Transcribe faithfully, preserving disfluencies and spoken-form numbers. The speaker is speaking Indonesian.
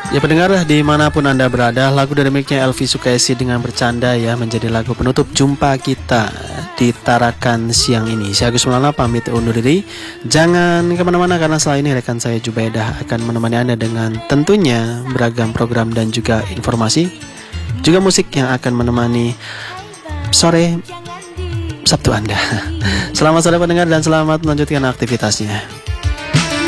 Ya pendengar, dimanapun Anda berada, lagu dari miliknya Elvi Sukaisi dengan Bercanda ya menjadi lagu penutup jumpa kita di Tarakan siang ini. Saya Agus Maulana pamit undur diri. Jangan kemana-mana karena setelah ini rekan saya Jubaidah akan menemani Anda dengan tentunya beragam program dan juga informasi, juga musik yang akan menemani sore Sabtu Anda. Selamat sore pendengar dan selamat melanjutkan aktivitasnya.